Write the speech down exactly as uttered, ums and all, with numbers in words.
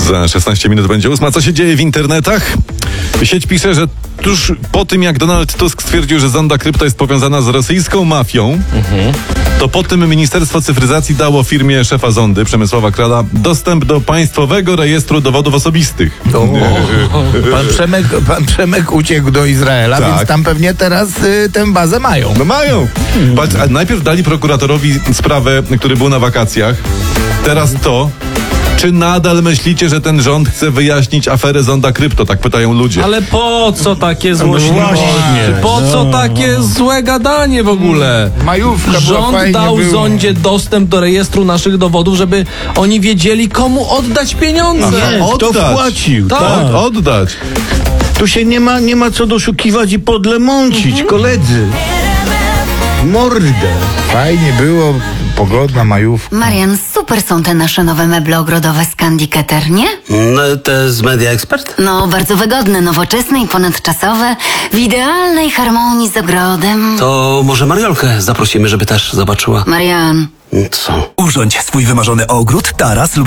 Za szesnaście minut będzie ósma. Co się dzieje w internetach? Sieć pisze, że tuż po tym, jak Donald Tusk stwierdził, że Zonda Krypto jest powiązana z rosyjską mafią, mhm. to po tym Ministerstwo Cyfryzacji dało firmie szefa Zondy, Przemysława Krala, dostęp do Państwowego Rejestru Dowodów Osobistych. O, pan, Przemek, pan Przemek uciekł do Izraela, tak. Więc tam pewnie teraz y, tę bazę mają. No mają. Patrz, a najpierw dali prokuratorowi sprawę, który był na wakacjach. Teraz to... Czy nadal myślicie, że ten rząd chce wyjaśnić aferę Zonda Krypto? Tak pytają ludzie. Ale po co takie złośliwości? No Po co no. takie złe gadanie w ogóle? Majówka Rząd dał było. Zondzie dostęp do rejestru naszych dowodów, żeby oni wiedzieli, komu oddać pieniądze. Nie, kto wpłacił. Tak. Tak, oddać. Tu się nie ma, nie ma co doszukiwać i podle mącić, mhm. koledzy. Mordę. Fajnie było, pogodna majówka. Marian, super są te nasze nowe meble ogrodowe z Candy Keter, nie? No, te z Media Expert? No, bardzo wygodne, nowoczesne i ponadczasowe, w idealnej harmonii z ogrodem. To może Mariolkę zaprosimy, żeby też zobaczyła. Marian. Co? Urządź swój wymarzony ogród, taras lub